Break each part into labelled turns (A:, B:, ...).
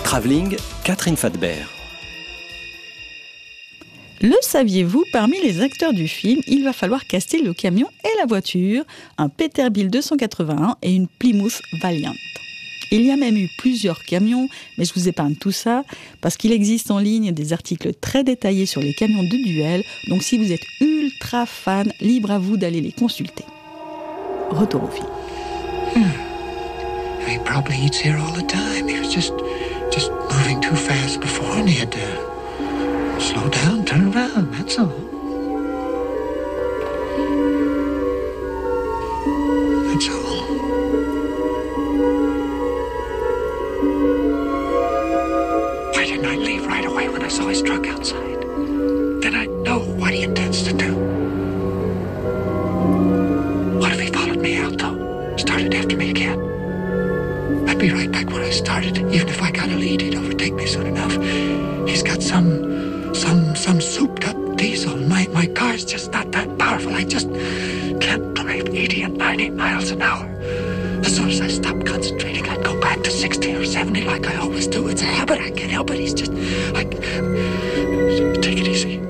A: Travelling, Catherine Fadbert.
B: Le saviez-vous, parmi les acteurs du film, il va falloir caster le camion et la voiture, un Peterbilt 281 et une Plymouth Valiant. Il y a même eu plusieurs camions, mais je vous épargne tout ça, parce qu'il existe en ligne des articles très détaillés sur les camions de duel, donc si vous êtes ultra fan, libre à vous d'aller les consulter. Retour au film.
C: He probably eats here all the time. He was just moving too fast before, and he had to slow down, turn around, that's all. That's all. Why didn't I leave right away when I saw his truck outside? Then I'd know what he intends to do. What if he followed me out, though? Started after me again? I'd be right back where I started. Even if I got a lead, he'd overtake me soon enough. He's got some souped-up diesel. My car's just not that powerful. I just can't drive 80 and 90 miles an hour. As soon as I stop concentrating, I'd go back to 60 or 70 like I always do. It's a habit. I can't help it. He's just... Take it easy.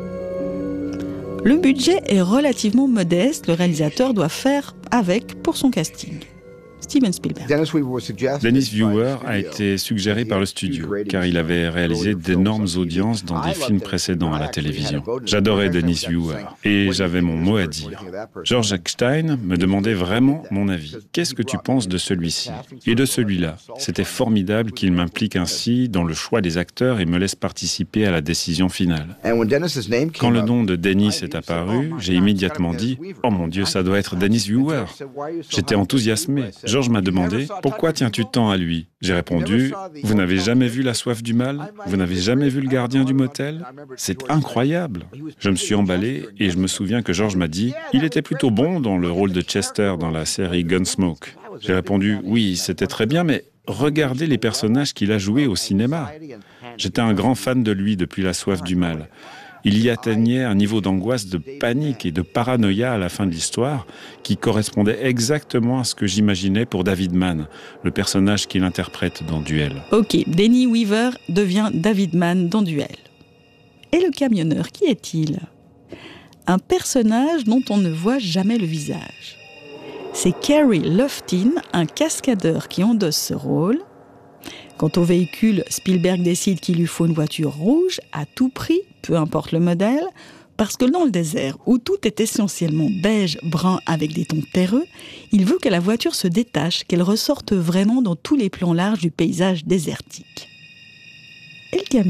B: Le budget est relativement modeste. Le réalisateur doit faire avec pour son casting. Steven Spielberg.
D: Dennis Viewer a été suggéré par le studio, car il avait réalisé d'énormes audiences dans des films précédents à la télévision. J'adorais Dennis Viewer, et j'avais mon mot à dire. George Eckstein me demandait vraiment mon avis. Qu'est-ce que tu penses de celui-ci et de celui-là? C'était formidable qu'il m'implique ainsi dans le choix des acteurs et me laisse participer à la décision finale. Quand le nom de Dennis est apparu, j'ai immédiatement dit « Oh mon Dieu, ça doit être Dennis Viewer !» J'étais enthousiasmé. George m'a demandé « Pourquoi tiens-tu tant à lui ?» J'ai répondu « Vous n'avez jamais vu La Soif du Mal? Vous n'avez jamais vu Le Gardien du Motel? C'est incroyable !» Je me suis emballé et je me souviens que George m'a dit « Il était plutôt bon dans le rôle de Chester dans la série Gunsmoke. » J'ai répondu « Oui, c'était très bien, mais regardez les personnages qu'il a joués au cinéma. » J'étais un grand fan de lui depuis La Soif du Mal. Il y atteignait un niveau d'angoisse, de panique et de paranoïa à la fin de l'histoire qui correspondait exactement à ce que j'imaginais pour David Mann, le personnage qu'il interprète dans Duel.
B: Ok, Denny Weaver devient David Mann dans Duel. Et le camionneur, qui est-il? Un personnage dont on ne voit jamais le visage. C'est Kerry Loftin, un cascadeur qui endosse ce rôle. Quant au véhicule, Spielberg décide qu'il lui faut une voiture rouge à tout prix, peu importe le modèle, parce que dans le désert, où tout est essentiellement beige, brun avec des tons terreux, il veut que la voiture se détache, qu'elle ressorte vraiment dans tous les plans larges du paysage désertique. Et le camion ?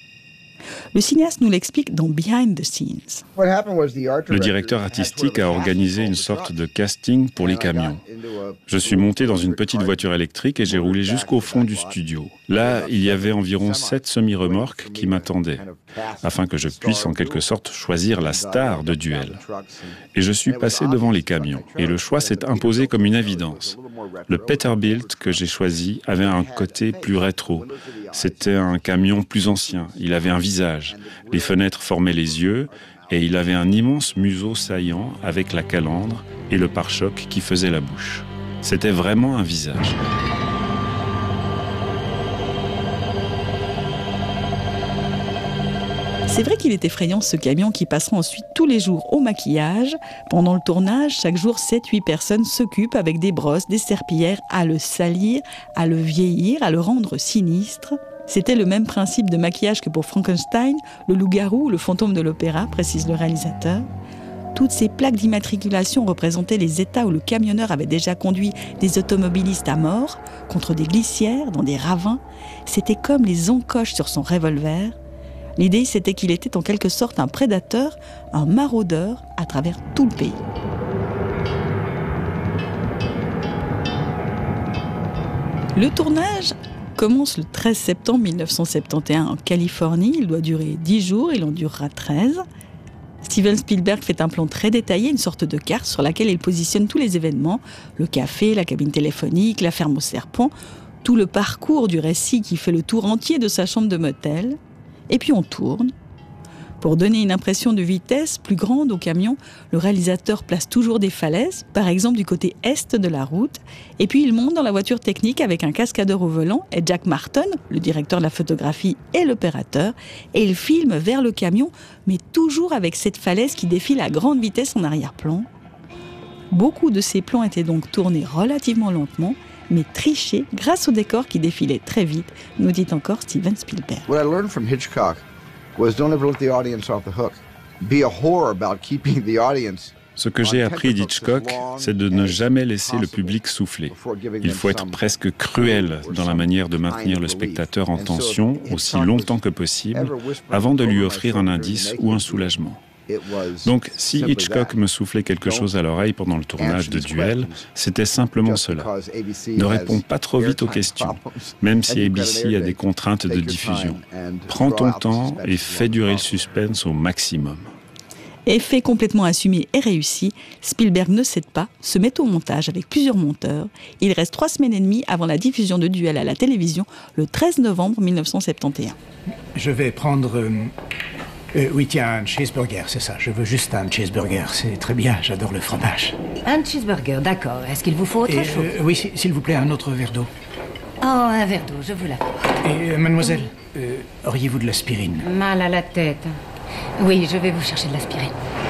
B: Le cinéaste nous l'explique dans Behind the Scenes.
D: Le directeur artistique a organisé une sorte de casting pour les camions. Je suis monté dans une petite voiture électrique et j'ai roulé jusqu'au fond du studio. Là, il y avait environ 7 semi-remorques qui m'attendaient, afin que je puisse en quelque sorte choisir la star de Duel. Et je suis passé devant les camions, et le choix s'est imposé comme une évidence. Le Peterbilt que j'ai choisi avait un côté plus rétro. C'était un camion plus ancien, il avait un visage, les fenêtres formaient les yeux, et il avait un immense museau saillant avec la calandre et le pare-choc qui faisait la bouche. C'était vraiment un visage.
B: C'est vrai qu'il est effrayant ce camion qui passera ensuite tous les jours au maquillage. Pendant le tournage, chaque jour, 7-8 personnes s'occupent avec des brosses, des serpillères à le salir, à le vieillir, à le rendre sinistre. C'était le même principe de maquillage que pour Frankenstein, le loup-garou ou le fantôme de l'opéra, précise le réalisateur. Toutes ces plaques d'immatriculation représentaient les états où le camionneur avait déjà conduit des automobilistes à mort, contre des glissières, dans des ravins. C'était comme les encoches sur son revolver. L'idée, c'était qu'il était en quelque sorte un prédateur, un maraudeur à travers tout le pays. Le tournage commence le 13 septembre 1971 en Californie. Il doit durer 10 jours, il en durera 13. Steven Spielberg fait un plan très détaillé, une sorte de carte sur laquelle il positionne tous les événements, le café, la cabine téléphonique, la ferme au serpent, tout le parcours du récit qui fait le tour entier de sa chambre de motel. Et puis on tourne. Pour donner une impression de vitesse plus grande au camion, le réalisateur place toujours des falaises, par exemple du côté est de la route, et puis il monte dans la voiture technique avec un cascadeur au volant et Jack Martin, le directeur de la photographie et l'opérateur, et il filme vers le camion, mais toujours avec cette falaise qui défile à grande vitesse en arrière-plan. Beaucoup de ces plans étaient donc tournés relativement lentement, mais trichés grâce au décor qui défilait très vite, nous dit encore Steven Spielberg.
E: What I learned from Hitchcock was don't ever let the audience off the hook. Be a whore about keeping the audience.
D: Ce que j'ai appris d'Hitchcock, c'est de ne jamais laisser le public souffler. Il faut être presque cruel dans la manière de maintenir le spectateur en tension aussi longtemps que possible avant de lui offrir un indice ou un soulagement. Donc, si Hitchcock me soufflait quelque chose à l'oreille pendant le tournage de Duel, c'était simplement cela. Ne réponds pas trop vite aux questions, même si ABC a des contraintes de diffusion. Prends ton temps et fais durer le suspense au maximum.
B: Effet complètement assumé et réussi, Spielberg ne cède pas, se met au montage avec plusieurs monteurs. Il reste 3 semaines et demie avant la diffusion de Duel à la télévision, le 13 novembre 1971.
F: Je vais prendre... oui, tiens, un cheeseburger, c'est ça. Je veux juste un cheeseburger. C'est très bien, j'adore le fromage.
G: Un cheeseburger, d'accord. Est-ce qu'il vous faut autre chose?
F: Oui, s'il vous plaît, un autre verre d'eau.
G: Oh, un verre d'eau, je vous l'accorde.
F: Et mademoiselle, auriez-vous de l'aspirine?
G: Mal à la tête. Oui, je vais vous chercher de l'aspirine.